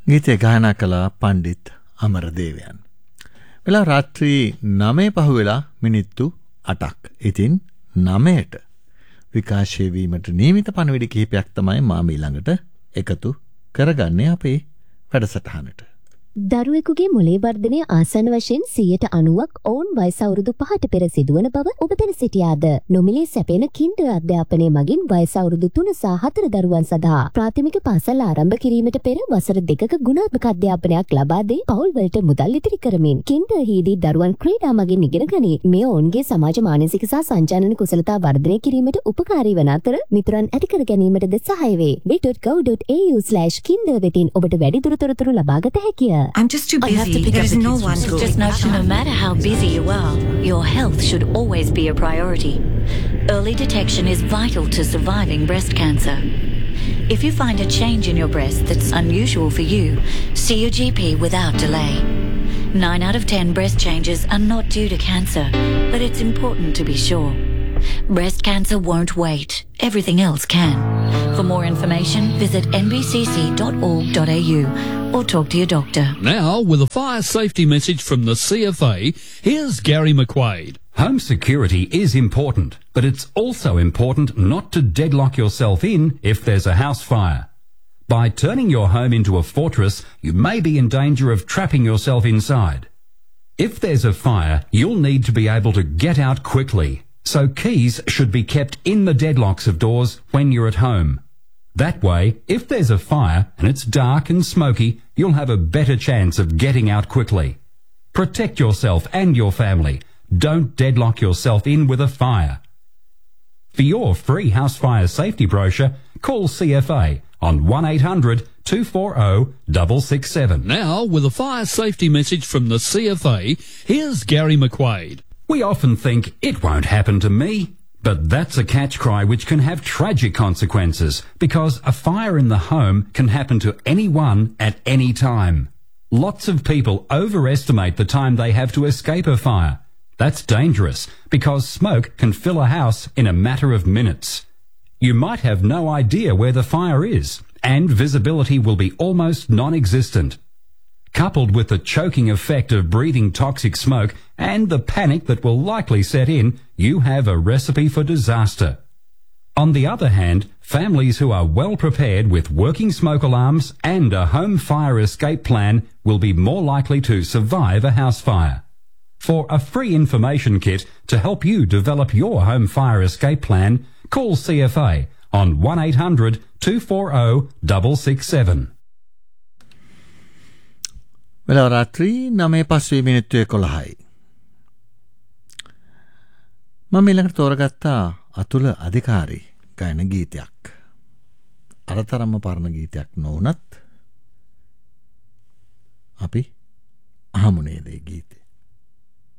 ගීතය ගායනා කළ පණ්ඩිත් අමරදේවයන්. වෙලා රාත්‍රී 9 පහුවෙලා මිනිත්තු 8ක්. ඉතින් 9ට විකාශය වීමට නියමිත පණිවිඩ කිහිපයක් තමයි මා ඊළඟට එකතු කරගන්නේ අපේ වැඩසටහනට. දරුවෙකුගේ මොළේ වර්ධනය ආසන්න වශයෙන් 90%ක් ඔවුන් වයස අවුරුදු 5ට පෙර සිදුවන බව ඔබ දැන සිටියාද? නොමිලේ සැපෙන කින්ඩර් අධ්‍යාපනය මගින් වයස අවුරුදු 3 සහ 4 දරුවන් සඳහා ප්‍රාථමික පාසල් ආරම්භ කිරීමට පෙර වසර 2ක ගුණාත්මක අධ්‍යාපනයක් ලබා දී පවුල් වලට මුදල් ඉතිරි කරමින් කින්ඩර් හිදී දරුවන් ක්‍රීඩා මගින් ඉගෙන ගනී. මේ ඔවුන්ගේ සමාජ මානසික සහ සංජානන කුසලතා වර්ධනය කිරීමට උපකාරී වන අතර මිතුරන් ඇති කර ගැනීමටද සහාය වේ. bit.gov.au/kinder වෙතින් ඔබට වැඩිදුර තොරතුරු ලබා ගත හැකිය. I'm just too busy. There is no one to Just know no matter how busy you are, your health should always be a priority. Early detection is vital to surviving breast cancer. If you find a change in your breast that's unusual for you, see your GP without delay. 9 out of 10 breast changes are not due to cancer, but it's important to be sure. Breast cancer won't wait. Everything else can. For more information, visit nbcc.org.au or talk to your doctor. Now, with a fire safety message from the CFA, here's Gary McQuaid. Home security is important, but it's also important not to deadlock yourself in if there's a house fire. By turning your home into a fortress, you may be in danger of trapping yourself inside. If there's a fire, you'll need to be able to get out quickly. So keys should be kept in the deadlocks of doors when you're at home. That way, if there's a fire and it's dark and smoky, you'll have a better chance of getting out quickly. Protect yourself and your family. Don't deadlock yourself in with a fire. For your free house fire safety brochure, call CFA on 1-800-240-667. Now, with a fire safety message from the CFA, here's Gary McQuaid. We often think it won't happen to me, but that's a catch cry which can have tragic consequences because a fire in the home can happen to anyone at any time. Lots of people overestimate the time they have to escape a fire. That's dangerous because smoke can fill a house in a matter of minutes. You might have no idea where the fire is and visibility will be almost non-existent. Coupled with the choking effect of breathing toxic smoke and the panic that will likely set in, you have a recipe for disaster. On the other hand, families who are well prepared with working smoke alarms and a home fire escape plan will be more likely to survive a house fire. For a free information kit to help you develop your home fire escape plan, call CFA on 1-800-240-667. වෙලා රාත්‍රී 9:05 මිනිත්තු 11යි. මම ඊළඟට තෝරගත්තා අතුල අධිකාරී ගායන ගීතයක්. අරතරම්ම පරණ ගීතයක් නොවුනත් අපි අහමු නේද ඒ ගීතේ.